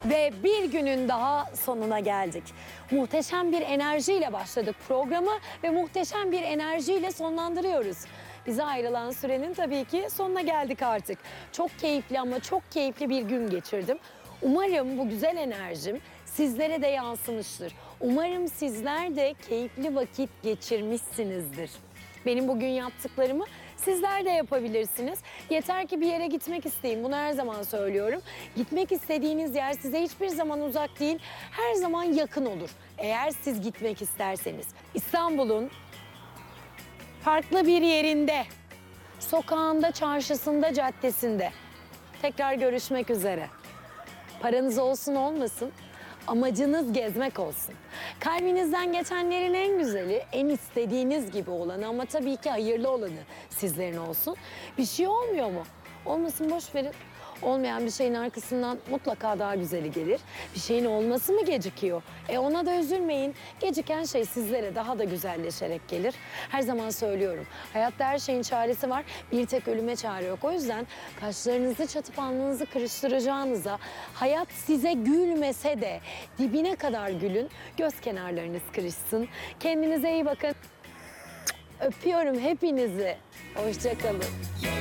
Ve bir günün daha sonuna geldik. Muhteşem bir enerjiyle başladık programı ve muhteşem bir enerjiyle sonlandırıyoruz. Bize ayrılan sürenin tabii ki sonuna geldik artık. Çok keyifli ama çok keyifli bir gün geçirdim. Umarım bu güzel enerjim sizlere de yansımıştır. Umarım sizler de keyifli vakit geçirmişsinizdir. Benim bugün yaptıklarımı sizler de yapabilirsiniz. Yeter ki bir yere gitmek isteyin. Bunu her zaman söylüyorum. Gitmek istediğiniz yer size hiçbir zaman uzak değil. Her zaman yakın olur. Eğer siz gitmek isterseniz. İstanbul'un farklı bir yerinde, sokağında, çarşısında, caddesinde. Tekrar görüşmek üzere. Paranız olsun olmasın, amacınız gezmek olsun. Kalbinizden geçenlerin en güzeli, en istediğiniz gibi olanı ama tabii ki hayırlı olanı sizlerin olsun. Bir şey olmuyor mu? Olmasın, boş verin. Olmayan bir şeyin arkasından mutlaka daha güzeli gelir. Bir şeyin olması mı gecikiyor? Ona da üzülmeyin. Geciken şey sizlere daha da güzelleşerek gelir. Her zaman söylüyorum. Hayatta her şeyin çaresi var. Bir tek ölüme çare yok. O yüzden kaşlarınızı çatıp alnınızı kırıştıracağınıza, hayat size gülmese de dibine kadar gülün. Göz kenarlarınız kırışsın. Kendinize iyi bakın. Öpüyorum hepinizi. Hoşça kalın.